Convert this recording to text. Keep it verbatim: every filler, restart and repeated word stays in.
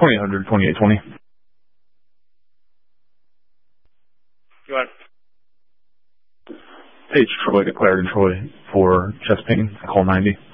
twenty-eight hundred, twenty-eight twenty. Go ahead. Hey, it's Troy, declared in Troy for chest pain. I call ninety.